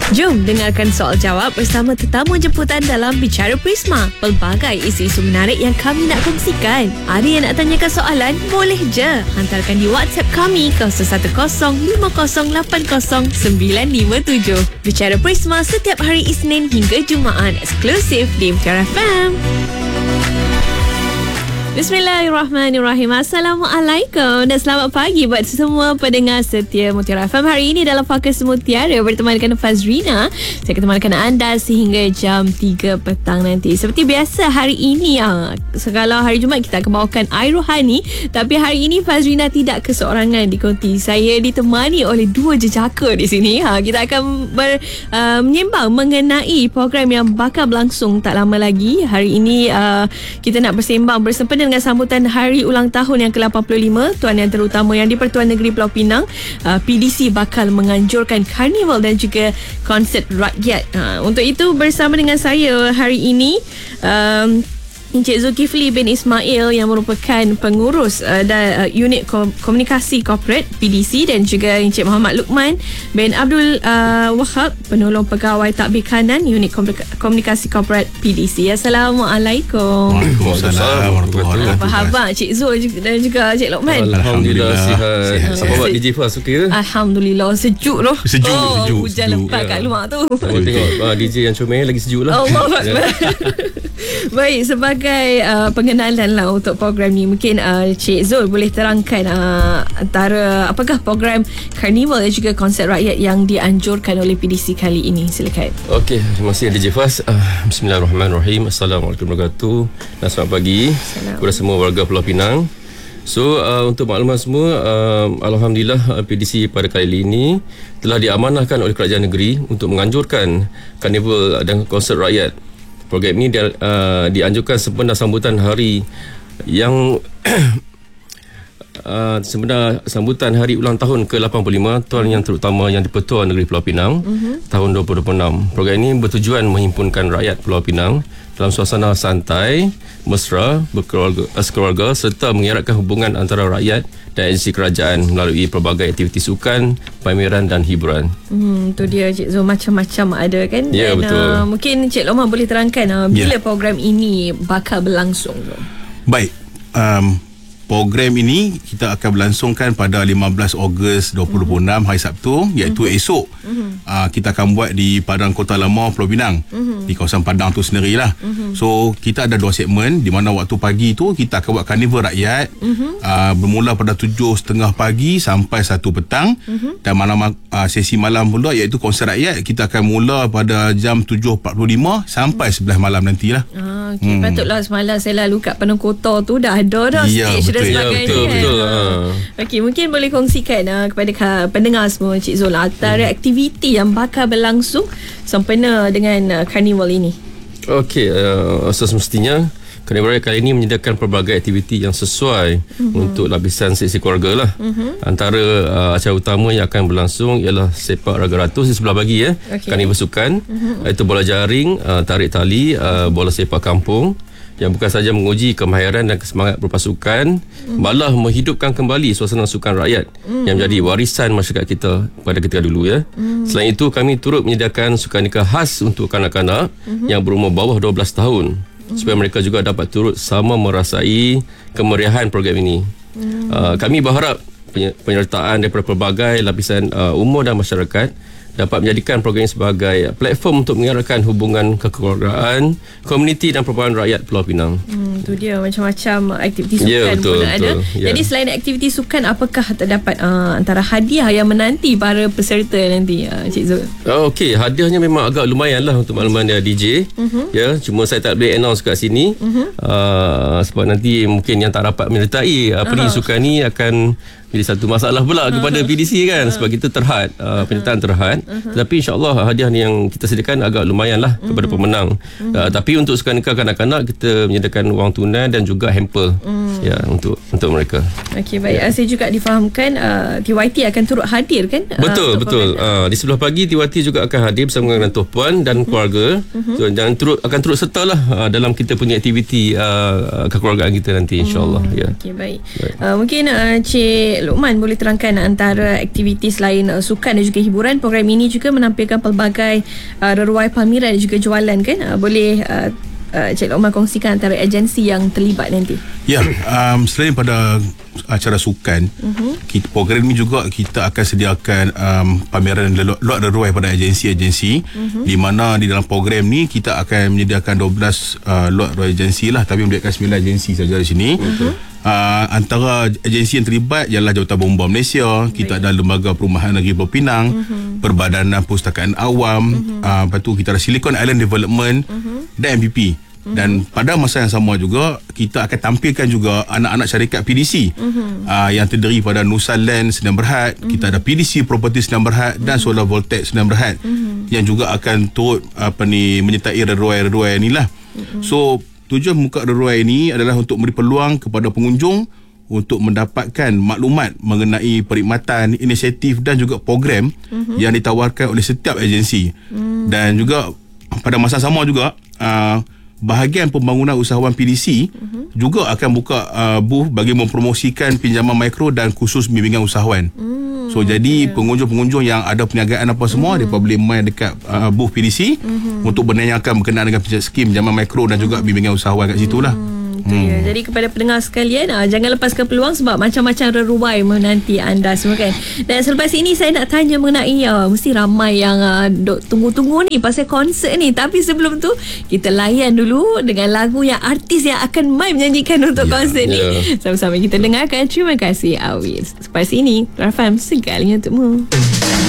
Jom dengarkan soal jawab bersama tetamu jemputan dalam Bicara Prisma. Pelbagai isu-isu menarik yang kami nak kongsikan. Ada yang nak tanyakan soalan? Boleh je. Hantarkan di WhatsApp kami 0105080957. Bicara Prisma setiap hari Isnin hingga Jumaat. Eksklusif di Mutiara FM. Bismillahirrahmanirrahim. Assalamualaikum dan selamat pagi buat semua pendengar setia Mutiara FM. Hari ini dalam Fokus Mutiara bertemankan Fazrina. Saya akan temankan anda sehingga jam 3 petang nanti. Seperti biasa hari ini, segala hari Jumaat kita akan bawakan air rohani. Tapi hari ini Fazrina tidak keseorangan di konti. Saya ditemani oleh dua jejaka di sini. Kita akan menyembang mengenai program yang bakal berlangsung tak lama lagi. Hari ini kita nak bersembang bersempena dengan sambutan hari ulang tahun yang ke-85 Tuan Yang Terutama yang di-Pertuan Negeri Pulau Pinang. PDC bakal menganjurkan karnival dan juga konsert rakyat. Untuk itu bersama dengan saya hari ini Encik Zulkifli bin Ismail yang merupakan pengurus unit komunikasi korporat PDC dan juga Encik Muhammad Luqman bin Abdul Wahab, penolong pegawai tadbir kanan unit komunikasi korporat PDC. Assalamualaikum. Waalaikumsalam warahmatullahi wabarakatuh. Apa khabar Encik Zul dan juga Encik Luqman? Alhamdulillah sihat. Apa buat DJ Faz okey ke? Alhamdulillah sejuk loh. Sejuk. Hujan lebat kat luar tu. Tengok DJ yang comel lagi sejuk lah. Allah. Baik, sebagai pengenalan lah untuk program ni, mungkin Cik Zul boleh terangkan antara apakah program karnival dan juga konsert rakyat yang dianjurkan oleh PDC kali ini. Silakan. Okey, terima kasih DJ Faz. Bismillahirrahmanirrahim. Assalamualaikum warahmatullahi wabarakatuh. Dan selamat pagi kepada semua warga Pulau Pinang. So untuk maklumat semua, Alhamdulillah PDC pada kali ini telah diamanahkan oleh kerajaan negeri untuk menganjurkan karnival dan konsert rakyat. Program ini dianjurkan sempena sambutan hari yang sambutan hari ulang tahun ke-85 Tuan Yang Terutama yang di-Pertuan Negeri Pulau Pinang tahun 2026. Program ini bertujuan menghimpunkan rakyat Pulau Pinang dalam suasana santai, mesra, berkeluarga serta mengeratkan hubungan antara rakyat dan agensi kerajaan melalui pelbagai aktiviti sukan, pameran dan hiburan. Tu dia Cik Zul, macam-macam ada kan? Ya, dan, betul. Mungkin Cik Loma boleh terangkan bila program ini bakal berlangsung tu? Baik, program ini kita akan berlangsungkan pada 15 Ogos 2026 hari Sabtu, iaitu esok. Kita akan buat di Padang Kota Lama Pulau Pinang, di kawasan Padang tu sendirilah. So kita ada dua segmen, di mana waktu pagi tu kita akan buat karnival rakyat, bermula pada 7.30 pagi sampai 1 petang. Dan malam sesi malam pula iaitu konsert rakyat, kita akan mula pada jam 7.45 sampai 11 malam nantilah. Patutlah semalam saya lalu kat Padang Kota tu dah ada dah stage dan sebagainya. Betul. Okey, mungkin boleh kongsikan kepada pendengar semua Cik Zul antara aktiviti yang bakal berlangsung sempena dengan karnival ini. Okey, semestinya karnival kali ini menyediakan pelbagai aktiviti yang sesuai untuk lapisan seksi keluarga lah. Antara acara utama yang akan berlangsung ialah sepak raga ratus di sebelah bagi karnival sukan, iaitu bola jaring, tarik tali, bola sepak kampung, yang bukan sahaja menguji kemahiran dan kesemangat berpasukan, malah menghidupkan kembali suasana sukan rakyat yang menjadi warisan masyarakat kita pada ketika dulu ya. Selain itu, kami turut menyediakan sukaneka khas untuk kanak-kanak yang berumur bawah 12 tahun supaya mereka juga dapat turut sama merasai kemeriahan program ini. Kami berharap penyertaan daripada pelbagai lapisan umur dan masyarakat dapat menjadikan program ini sebagai platform untuk mengeratkan hubungan kekeluargaan, komuniti dan perpaduan rakyat Pulau Pinang. Itu dia, macam-macam aktiviti sukan pun ada. Jadi selain aktiviti sukan, apakah terdapat antara hadiah yang menanti para peserta nanti, Cik Zul? Okey, hadiahnya memang agak lumayan lah untuk makluman DJ. Ya, cuma saya tak boleh announce kat sini sebab nanti mungkin yang tak dapat menyertai pergi sukan ni akan jadi satu masalah pula kepada PDC kan, sebab kita terhad, penyertaan terhad. Tetapi insyaAllah hadiah ni yang kita sediakan agak lumayan lah kepada pemenang. Tapi untuk sukaneka kanak-kanak, kita menyediakan wang tunai dan juga hamper ya untuk mereka. Okey, baik. Saya juga difahamkan TYT akan turut hadir kan? Betul. Di sebelah pagi TYT juga akan hadir bersama dengan Tuan Puan dan keluarga. Dan akan turut serta lah dalam kita punya aktiviti kekeluargaan kita nanti insyaAllah. Okey, baik. Mungkin Cik Luqman boleh terangkan antara aktiviti selain sukan dan juga hiburan program ini ini juga menampilkan pelbagai reruai pameran dan juga jualan kan. Boleh Cik Lokman kongsikan antara agensi yang terlibat nanti? Ya, selain pada acara sukan, program ini juga kita akan sediakan pameran lot reruai pada agensi-agensi, di mana di dalam program ni kita akan menyediakan 12 lot reruai agensi lah, tapi menyediakan 9 agensi saja di sini. Antara agensi yang terlibat ialah Jabatan Bomba Malaysia, kita ada Lembaga Perumahan Negeri Pulau Pinang, Perbadanan Pustakaan Awam, lepas tu kita ada Silicon Island Development dan MPP. Dan pada masa yang sama juga kita akan tampilkan juga anak-anak syarikat PDC yang terdiri pada Nusa Land Sdn Bhd, kita ada PDC Property Sdn Bhd dan Solar Voltaic Sdn Bhd yang juga akan turut menyertai reruai-reruai inilah. So tujuan muka reruai ini adalah untuk memberi peluang kepada pengunjung untuk mendapatkan maklumat mengenai perkhidmatan, inisiatif dan juga program yang ditawarkan oleh setiap agensi. Dan juga pada masa sama juga bahagian pembangunan usahawan PDC juga akan buka booth bagi mempromosikan pinjaman mikro dan khusus bimbingan usahawan. So jadi pengunjung-pengunjung yang ada perniagaan apa semua, mereka boleh main dekat booth PDC untuk menanyakan berkenaan dengan skim pinjaman mikro dan juga bimbingan usahawan kat situ lah. Ya. Jadi kepada pendengar sekalian, jangan lepaskan peluang sebab macam-macam reruai menanti anda semua kan. Dan selepas ini saya nak tanya mengenai mesti ramai yang tunggu-tunggu ni pasal konsert ni. Tapi sebelum tu kita layan dulu dengan lagu yang artis yang akan main menyanyikan untuk konsert ni. Sama-sama kita dengarkan. Terima kasih Awis. Selepas ini FM segalanya untukmu.